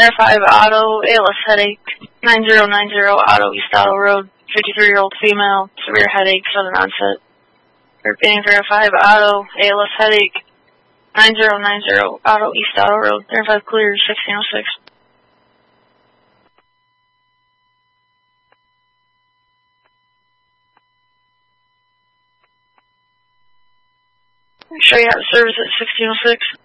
Air 5 Auto, ALS headache, 9090 Auto, East Auto Road, 53-year-old female, severe headache, sudden onset. Repeating for Air 5 Auto, ALS headache, 9090 Auto, East Auto Road, Air 5 clear, 1606. Show you how to service at 1606.